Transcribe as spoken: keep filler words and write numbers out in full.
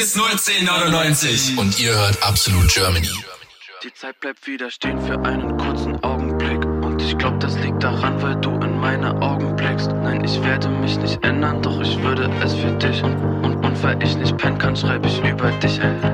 ist null zehn neunundneunzig und ihr hört Absolut Germany. Die Zeit bleibt wieder stehen für einen kurzen Augenblick. Und ich glaub, das liegt daran, weil du in meine Augen blickst. Nein, ich werde mich nicht ändern, doch ich würde es für dich. Und, und, und weil ich nicht pennen kann, schreib ich über dich ein